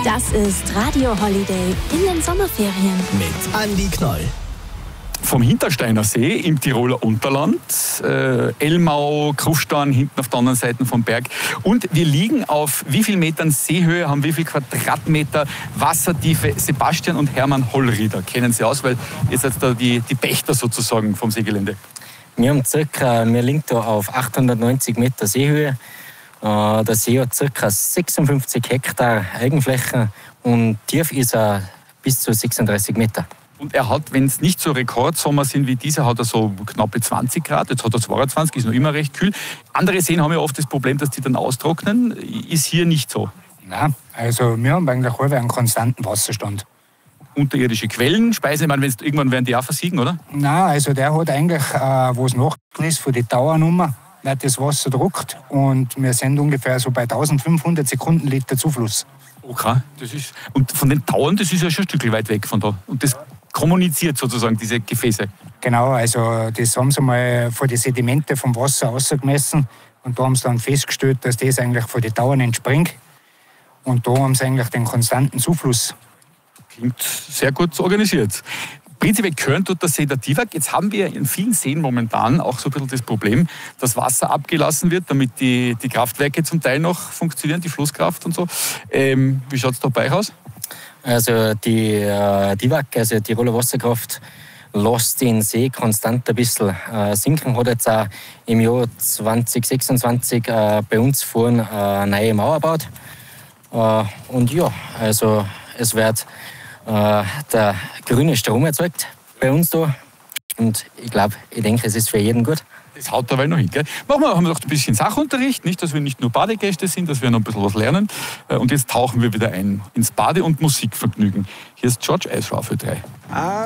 Das ist Radio Holiday in den Sommerferien. Mit Andi Knoll. Vom Hintersteiner See im Tiroler Unterland, Elmau, Kufstein, hinten auf der anderen Seite vom Berg. Und wir liegen auf wie viel Metern Seehöhe, haben wie viel Quadratmeter Wassertiefe. Sebastian und Hermann Hollrieder kennen Sie aus, weil ihr seid da die Pächter sozusagen vom Seegelände. Wir liegen da auf 890 Meter Seehöhe. Der See hat ca. 56 Hektar Eigenfläche und tief ist er bis zu 36 Meter. Und er hat, wenn es nicht so Rekordsommer sind wie dieser, hat er so knappe 20 Grad. Jetzt hat er 22, ist noch immer recht kühl. Andere Seen haben ja oft das Problem, dass die dann austrocknen. Ist hier nicht so. Nein, also wir haben eigentlich einen konstanten Wasserstand. Unterirdische Quellen, Speise, ich meine, irgendwann werden die auch versiegen, oder? Nein, also der hat eigentlich, wo es nachgewiesen von der Dauernummer, wird das Wasser druckt und wir sind ungefähr so bei 1500 Sekundenliter Zufluss. Okay, das ist, und von den Tauern, das ist ja schon ein Stück weit weg von da. Und das kommuniziert sozusagen, diese Gefäße. Genau, also das haben sie mal von den Sedimente vom Wasser ausgemessen und da haben sie dann festgestellt, dass das eigentlich von den Tauern entspringt. Und da haben sie eigentlich den konstanten Zufluss. Klingt sehr gut organisiert. Prinzipiell gehören tut der See der Tiwag. Jetzt haben wir in vielen Seen momentan auch so ein bisschen das Problem, dass Wasser abgelassen wird, damit die Kraftwerke zum Teil noch funktionieren, die Flusskraft und so. Wie schaut es da bei euch aus? Also die Tiwag, also die Tiroler Wasserkraft, lässt den See konstant ein bisschen sinken. Hat jetzt auch im Jahr 2026 bei uns vorne eine neue Mauer gebaut. Und ja, also es wird der grüne Strom erzeugt bei uns da. Und ich denke, es ist für jeden gut. Das haut dabei noch hin, gell? Haben wir noch ein bisschen Sachunterricht, nicht, dass wir nicht nur Badegäste sind, dass wir noch ein bisschen was lernen. Und jetzt tauchen wir wieder ein ins Bade- und Musikvergnügen. Hier ist George Ezra für 3.